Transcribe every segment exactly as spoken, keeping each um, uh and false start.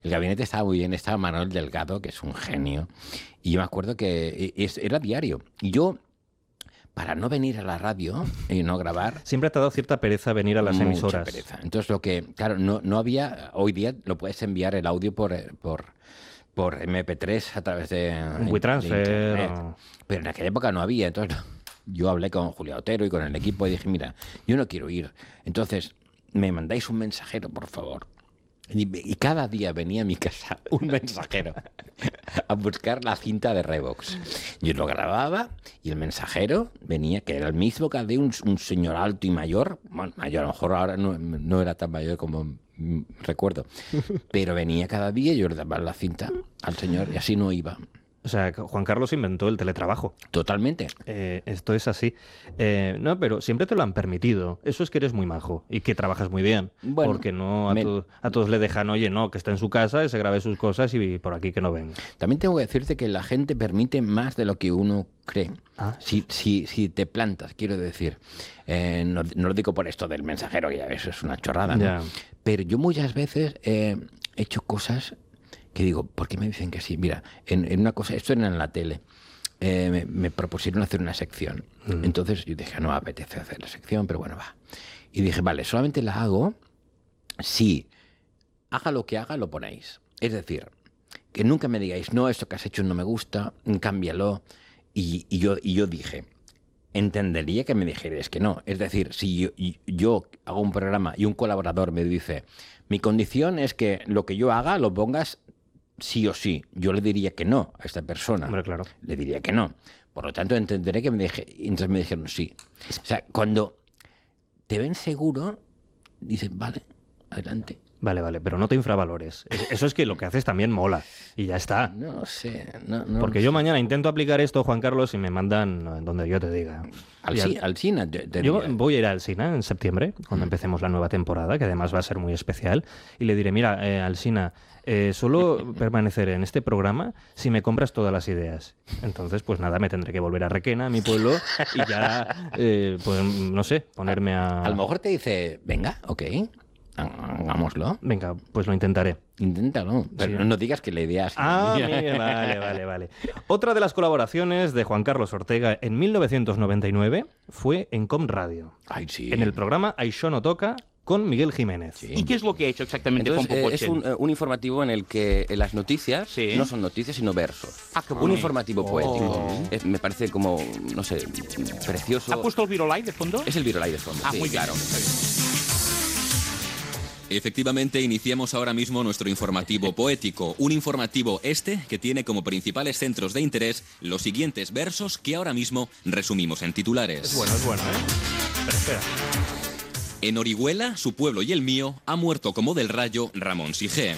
El gabinete estaba muy bien, estaba Manuel Delgado, que es un genio, y yo me acuerdo que es, era diario. Y yo, para no venir a la radio y no grabar... Siempre te ha dado cierta pereza venir a las mucha emisoras. pereza. Entonces, lo que, claro, no, no había... Hoy día lo puedes enviar el audio por... por por eme pe tres a través de, Un WeTransfer. O... Pero en aquella época no había. Entonces yo hablé con Julia Otero y con el equipo y dije, mira, yo no quiero ir. Entonces, me mandáis un mensajero, por favor. Y, y cada día venía a mi casa un mensajero a buscar la cinta de Revox. Yo lo grababa y el mensajero venía, que era el mismo que de un, un señor alto y mayor. Bueno, mayor, a lo mejor ahora no, no era tan mayor como... recuerdo, pero venía cada día y yo le daba la cinta al señor y así no iba. O sea, Juan Carlos inventó el teletrabajo. Totalmente. Eh, esto es así. Eh, no, pero siempre te lo han permitido. Eso es que eres muy majo y que trabajas muy bien. Bueno, porque no a, me... to a todos le dejan, oye, no, que está en su casa, y se grabe sus cosas y por aquí que no venga. También tengo que decirte que la gente permite más de lo que uno cree. Ah, si, si, si te plantas, quiero decir. Eh, no, no lo digo por esto del mensajero, que ya ves, es una chorrada, ¿no? Yeah. Pero yo muchas veces eh, he hecho cosas que digo, ¿por qué me dicen que sí? Mira, en, en una cosa, esto era en la tele, eh, me, me propusieron hacer una sección. Mm. Entonces yo dije, no me apetece hacer la sección, pero bueno, va. Y dije, vale, solamente la hago si haga lo que haga, lo ponéis. Es decir, que nunca me digáis, no, esto que has hecho no me gusta, cámbialo. Y, y, yo, y yo dije, entendería que me dijerais que no. Es decir, si yo, yo hago un programa y un colaborador me dice, mi condición es que lo que yo haga lo pongas sí o sí, yo le diría que no a esta persona. Hombre, claro. Le diría que no. Por lo tanto, entenderé que me dije, y entonces me dijeron sí. O sea, cuando te ven seguro, dicen, vale, adelante. Vale, vale, pero no te infravalores. Eso es que lo que haces también mola. Y ya está. No sé. No, no Porque sé. yo mañana intento aplicar esto, Juan Carlos, y me mandan donde yo te diga. Al, al, al Sina. Te, te yo diría. voy a ir al Sina en septiembre, cuando mm. empecemos la nueva temporada, que además va a ser muy especial, y le diré, mira, eh, al Sina, eh, solo permaneceré en este programa si me compras todas las ideas. Entonces, pues nada, me tendré que volver a Requena, a mi pueblo, y ya, eh, pues no sé, ponerme a... A lo mejor te dice, venga, ok. Hagámoslo. Venga, pues lo intentaré. Inténtalo, pero sí. no digas que la idea es... Ah, mira, vale, vale, vale. Otra de las colaboraciones de Juan Carlos Ortega en mil novecientos noventa y nueve fue en Com Radio. Ay, sí. En el programa Això no toca, con Miguel Jiménez. Sí. ¿Y qué es lo que ha hecho exactamente Entonces, Juan Popochen? Es un, un informativo en el que las noticias sí. no son noticias, sino versos. Ah, qué un bonito. informativo poético. Oh. Es, me parece como, no sé, precioso. ¿Ha puesto el Virolai de fondo? Es el Virolai de fondo, ah, sí, muy claro. Bien. Efectivamente, iniciamos ahora mismo nuestro informativo poético. Un informativo este que tiene como principales centros de interés los siguientes versos que ahora mismo resumimos en titulares. Es bueno, es bueno, ¿eh? Pero espera. En Orihuela, su pueblo y el mío, ha muerto como del rayo Ramón Sige.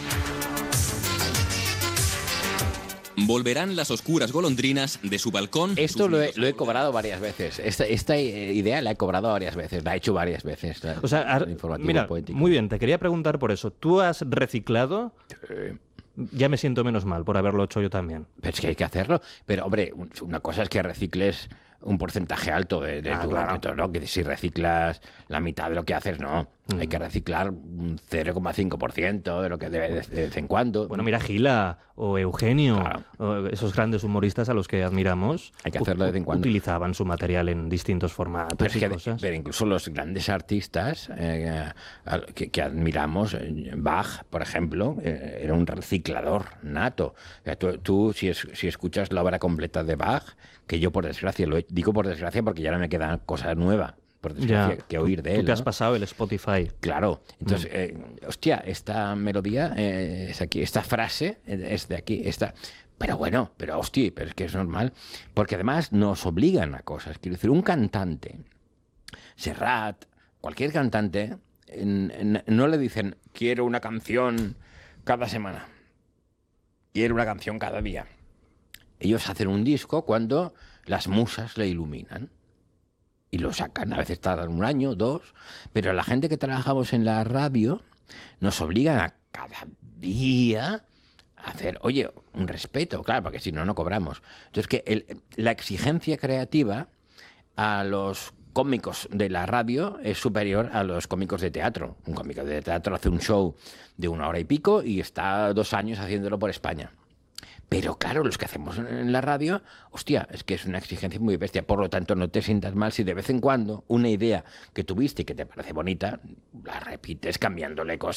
Volverán las oscuras golondrinas de su balcón. Esto lo he, lo he cobrado varias veces. Esta, esta idea la he cobrado varias veces. La he hecho varias veces. La, o sea, ar, mira, poético. Muy bien, te quería preguntar por eso. ¿Tú has reciclado? Sí. Ya me siento menos mal por haberlo hecho yo también. Pero es que hay que hacerlo. Pero, hombre, una cosa es que recicles un porcentaje alto de, de ah, tu claro. ámbito, ¿no? Que si reciclas la mitad de lo que haces, no. Mm. Hay que reciclar un cero coma cinco por ciento de lo que debe de, de vez en cuando. Bueno, mira, Gila o Eugenio, claro. o esos grandes humoristas a los que admiramos, hay que hacerlo de vez en cuando. Utilizaban su material en distintos formatos pero, es y que, cosas. Pero incluso los grandes artistas eh, que, que admiramos, Bach, por ejemplo, eh, era un reciclador nato. O sea, tú, tú si, es, si escuchas la obra completa de Bach, que yo por desgracia, lo he, digo por desgracia porque ya no me queda cosa nueva, por desgracia, ya, que oír de él. Tú te has ¿no? pasado el Spotify. Claro. Entonces, mm. eh, hostia, esta melodía eh, es aquí, esta frase es de aquí, esta... Pero bueno, pero hostia, pero es que es normal. Porque además nos obligan a cosas. Quiero decir, un cantante, Serrat, cualquier cantante, en, en, no le dicen, quiero una canción cada semana. Quiero una canción cada día. Ellos hacen un disco cuando las musas le iluminan. Y lo sacan, a veces tardan un año, dos, pero la gente que trabajamos en la radio nos obligan a cada día a hacer, oye, un respeto, claro, porque si no, no cobramos. Entonces, que el, la exigencia creativa a los cómicos de la radio es superior a los cómicos de teatro. Un cómico de teatro hace un show de una hora y pico y está dos años haciéndolo por España. Pero claro, los que hacemos en la radio, hostia, es que es una exigencia muy bestia. Por lo tanto, no te sientas mal si de vez en cuando una idea que tuviste y que te parece bonita, la repites cambiándole cosas.